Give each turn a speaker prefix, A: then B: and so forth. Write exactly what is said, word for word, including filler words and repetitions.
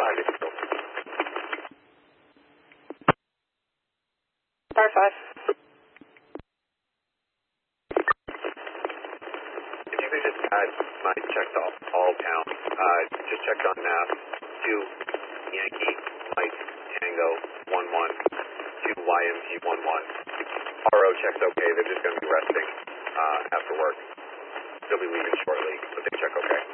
A: five is still.
B: Bar five.
A: If you could just add my checks off all down, uh, just checked on nav, two Yankee, Mike, Tango, one one, two Y M G one one. R O checks okay, they're just going to be resting uh, after work. They'll be leaving shortly, but they check okay.